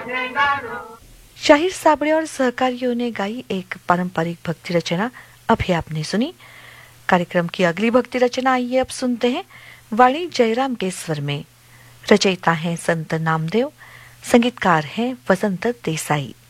शाहिर साबड़े और सहकारियों ने गाई एक पारंपरिक भक्ति रचना अभी आपने सुनी। कार्यक्रम की अगली भक्ति रचना आइए अब सुनते हैं वाणी जयराम के स्वर में। रचयिता हैं संत नामदेव, संगीतकार हैं वसंत देसाई।